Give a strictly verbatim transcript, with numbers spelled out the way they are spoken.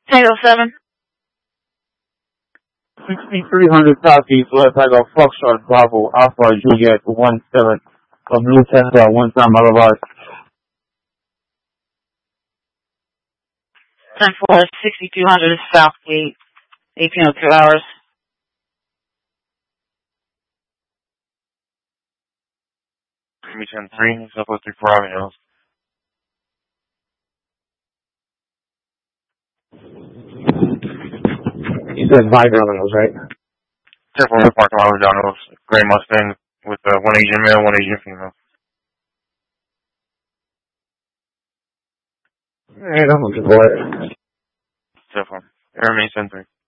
Tango seven. sixty-three hundred Southeast West Tango Foxtrot Bravo Alpha Juliet one seven of Blue Tesla one time Boulevard. ten four, sixty-two hundred Southgate, eighteen oh two hours. Give me ten three, Southwest three four Avenue. You said five Domino's, right? ten four, the parking lot of Domino's. Gray Mustang with uh, one Asian male, one Asian female. Alright, I'm looking for it. ten four. It remains ten three.